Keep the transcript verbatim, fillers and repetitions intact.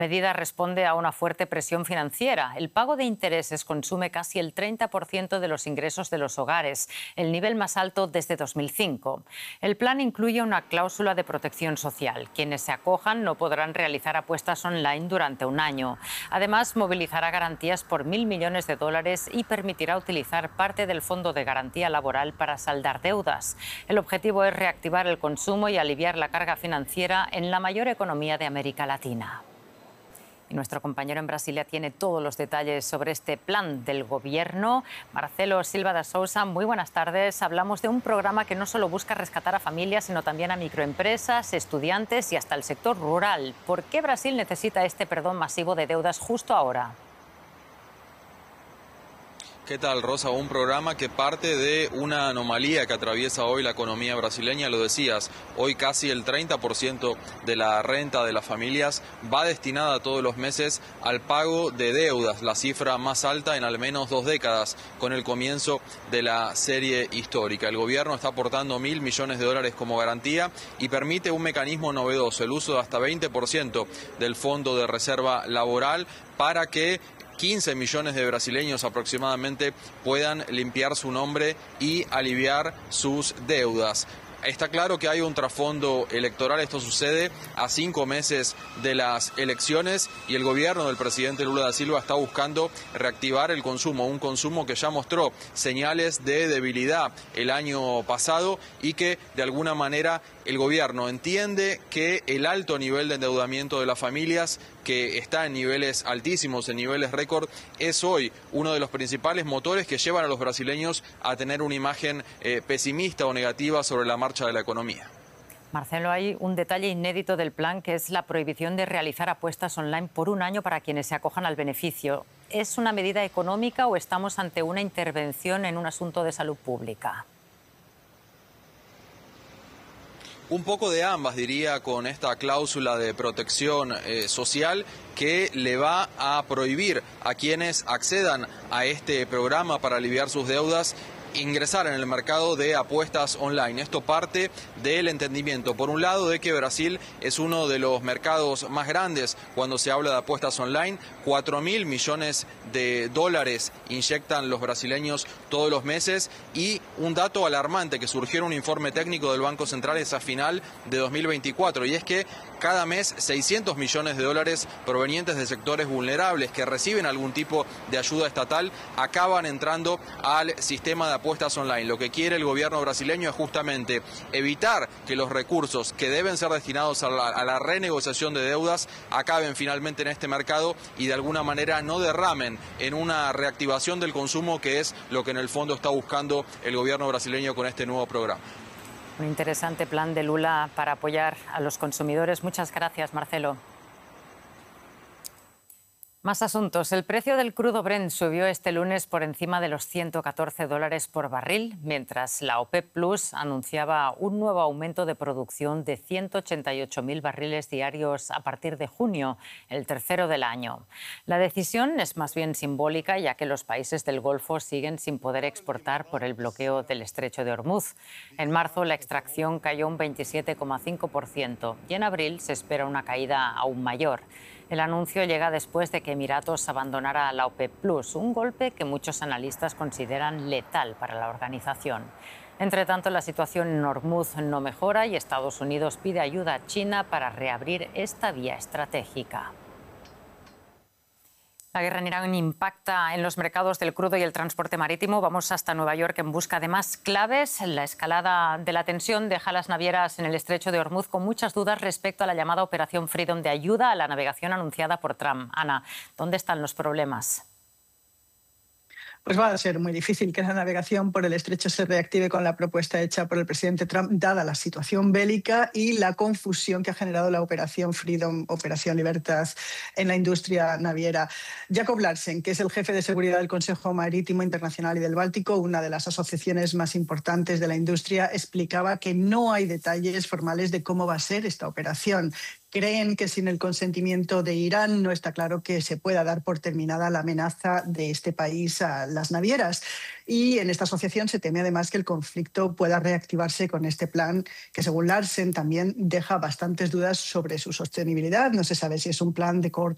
La medida responde a una fuerte presión financiera. El pago de intereses consume casi el treinta por ciento de los ingresos de los hogares, el nivel más alto desde dos mil cinco. El plan incluye una cláusula de protección social. Quienes se acojan no podrán realizar apuestas online durante un año. Además, movilizará garantías por mil millones de dólares y permitirá utilizar parte del Fondo de Garantía Laboral para saldar deudas. El objetivo es reactivar el consumo y aliviar la carga financiera en la mayor economía de América Latina. Y nuestro compañero en Brasilia tiene todos los detalles sobre este plan del gobierno. Marcelo Silva da Sousa, muy buenas tardes. Hablamos de un programa que no solo busca rescatar a familias, sino también a microempresas, estudiantes y hasta el sector rural. ¿Por qué Brasil necesita este perdón masivo de deudas justo ahora? ¿Qué tal, Rosa? Un programa que parte de una anomalía que atraviesa hoy la economía brasileña. Lo decías, hoy casi el treinta por ciento de la renta de las familias va destinada todos los meses al pago de deudas, la cifra más alta en al menos dos décadas, con el comienzo de la serie histórica. El gobierno está aportando mil millones de dólares como garantía y permite un mecanismo novedoso, el uso de hasta veinte por ciento del Fondo de Reserva Laboral para que quince millones de brasileños aproximadamente puedan limpiar su nombre y aliviar sus deudas. Está claro que hay un trasfondo electoral. Esto sucede a cinco meses de las elecciones y el gobierno del presidente Lula da Silva está buscando reactivar el consumo, un consumo que ya mostró señales de debilidad el año pasado y que de alguna manera el gobierno entiende que el alto nivel de endeudamiento de las familias, que está en niveles altísimos, en niveles récord, es hoy uno de los principales motores que llevan a los brasileños a tener una imagen eh, pesimista o negativa sobre la marcha de la economía. Marcelo, hay un detalle inédito del plan que es la prohibición de realizar apuestas online por un año para quienes se acojan al beneficio. ¿Es una medida económica o estamos ante una intervención en un asunto de salud pública? Un poco de ambas, diría, con esta cláusula de protección eh, social que le va a prohibir a quienes accedan a este programa para aliviar sus deudas ingresar en el mercado de apuestas online. Esto parte del entendimiento, por un lado, de que Brasil es uno de los mercados más grandes cuando se habla de apuestas online. Cuatro mil millones de dólares inyectan los brasileños todos los meses y un dato alarmante que surgió en un informe técnico del Banco Central es a final de dos mil veinticuatro y es que cada mes seiscientos millones de dólares provenientes de sectores vulnerables que reciben algún tipo de ayuda estatal acaban entrando al sistema de apuestas online. Lo que quiere el gobierno brasileño es justamente evitar que los recursos que deben ser destinados a la, a la renegociación de deudas acaben finalmente en este mercado y de alguna manera no derramen en una reactivación del consumo, que es lo que en el fondo está buscando el gobierno brasileño con este nuevo programa. Un interesante plan de Lula para apoyar a los consumidores. Muchas gracias, Marcelo. Más asuntos. El precio del crudo Brent subió este lunes por encima de los ciento catorce dólares por barril, mientras la OPEP Plus anunciaba un nuevo aumento de producción de ciento ochenta y ocho mil barriles diarios a partir de junio, el tercero del año. La decisión es más bien simbólica, ya que los países del Golfo siguen sin poder exportar por el bloqueo del Estrecho de Hormuz. En marzo la extracción cayó un veintisiete coma cinco por ciento y en abril se espera una caída aún mayor. El anuncio llega después de que Emiratos abandonara la OPEP Plus, un golpe que muchos analistas consideran letal para la organización. Entre tanto, la situación en Hormuz no mejora y Estados Unidos pide ayuda a China para reabrir esta vía estratégica. La guerra en Irán impacta en los mercados del crudo y el transporte marítimo. Vamos hasta Nueva York en busca de más claves. La escalada de la tensión deja a las navieras en el estrecho de Hormuz con muchas dudas respecto a la llamada Operación Freedom de ayuda a la navegación anunciada por Trump. Ana, ¿dónde están los problemas? Pues va a ser muy difícil que la navegación por el estrecho se reactive con la propuesta hecha por el presidente Trump, dada la situación bélica y la confusión que ha generado la Operación Freedom, Operación Libertad, en la industria naviera. Jacob Larsen, que es el jefe de seguridad del Consejo Marítimo Internacional y del Báltico, una de las asociaciones más importantes de la industria, explicaba que no hay detalles formales de cómo va a ser esta operación. Creen que sin el consentimiento de Irán no está claro que se pueda dar por terminada la amenaza de este país a las navieras. Y en esta asociación se teme además que el conflicto pueda reactivarse con este plan que, según Larsen, también deja bastantes dudas sobre su sostenibilidad. No se sabe si es un plan de corto